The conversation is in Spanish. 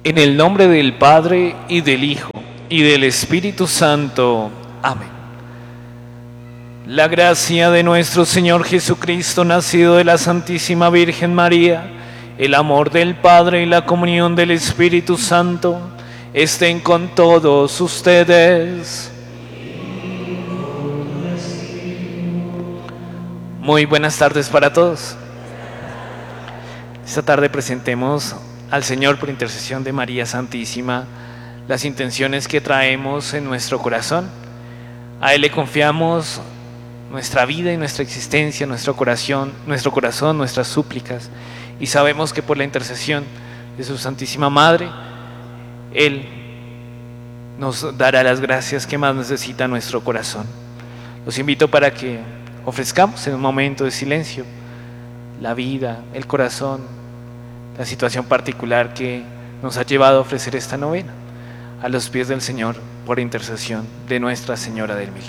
En el nombre del Padre, y del Hijo, y del Espíritu Santo. Amén. La gracia de nuestro Señor Jesucristo, nacido de la Santísima Virgen María, el amor del Padre y la comunión del Espíritu Santo, estén con todos ustedes. Muy buenas tardes para todos. Esta tarde presentemos al Señor, por intercesión de María Santísima, las intenciones que traemos en nuestro corazón. A Él le confiamos nuestra vida y nuestra existencia, nuestro corazón, nuestras súplicas, y sabemos que por la intercesión de su Santísima Madre, Él nos dará las gracias que más necesita nuestro corazón. Los invito para que ofrezcamos en un momento de silencio la vida, el corazón, la situación particular que nos ha llevado a ofrecer esta novena a los pies del Señor por intercesión de Nuestra Señora del Milagro.